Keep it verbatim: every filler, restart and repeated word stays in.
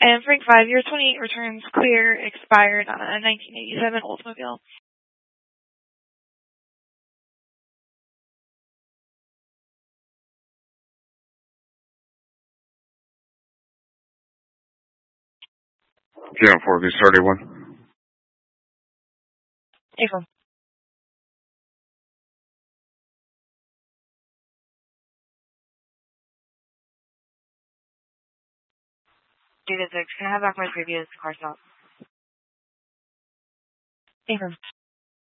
And Frank five, year twenty-eight returns clear, expired on a nineteen eighty-seven Oldsmobile. Yeah, four V thirty-one. April. David six, can I have back my previous car stop? April.